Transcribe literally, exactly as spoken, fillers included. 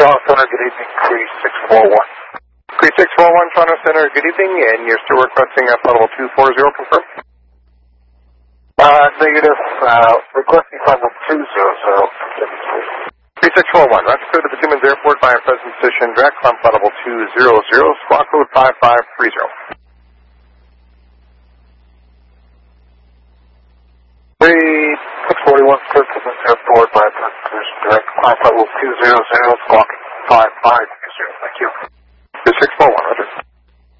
Toronto Center, good evening, three six four one. three six four one, Toronto Center, good evening, and you're still requesting a Audible two four zero, confirm? Uh, negative, uh, requesting Audible two zero zero. three six four one, that's clear to the Siemens Airport by a present position, direct from Audible two zero zero, squawk code five five three zero. three six four one, clear to the airport by a present position, direct from Audible two zero zero, squawk five five three zero. Thank you. three six four one, roger.